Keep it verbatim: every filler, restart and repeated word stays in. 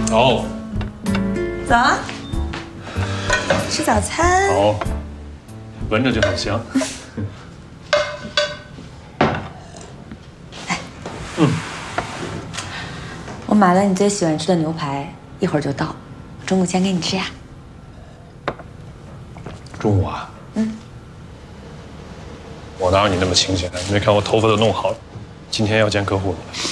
走。 走啊，吃早餐。 好，闻着就很香。 来，嗯，我买了你最喜欢吃的牛排，一会儿就到，中午先给你吃呀。 中午啊？ 嗯。 我哪有你那么清闲？你没看我头发都弄好了，今天要见客户了。